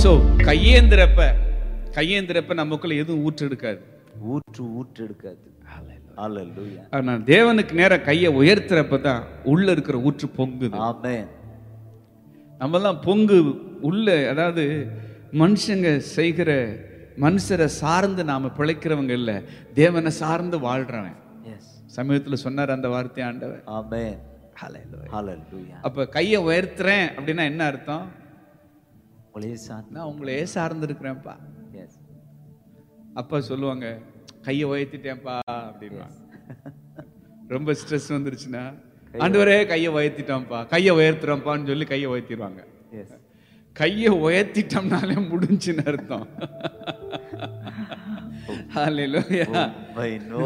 So கையேந்திரப்ப நமக்குள்ள எதுவும் ஊற்று எடுக்காது. ஊற்று எடுக்காது. ஹalleluya. ஆனா தேவனுக்கு நேரா கையை உயர்த்துறப்பதான் உள்ள இருக்கிற ஊற்று பொங்குது. ஆமென். நம்மெல்லாம் பொங்கு உள்ள, அதாவது மனுஷங்க செய்கிற மனுஷரை சார்ந்து நாம பிழைக்கிறவங்க இல்ல, தேவனை சார்ந்து வாழ்றவன். சமீபத்துல சொன்னார் அந்த வார்த்தை ஆண்டவர். ஆமென். ஹalleluya. அப்ப கையை உயர்த்துறேன் அப்படின்னா என்ன அர்த்தம்? நான் உங்களையே சார்ந்து இருக்கிறேன்ப்பா. அப்பா சொல்லுவாங்க, கையை உயர்த்திட்டேன்ப்பா அப்படின்வாங்க. ரொம்ப ஸ்ட்ரெஸ் வந்துருச்சுன்னா, ஆண்டவரே கையை உயர்த்திட்டோம்ப்பா, கையை உயர்த்துறோம்ப்பான்னு சொல்லி கையை உயர்த்திடுவாங்க. கையை உயர்த்திட்டோம்னாலே முடிஞ்சுன்னு அர்த்தம். ஹalleluya.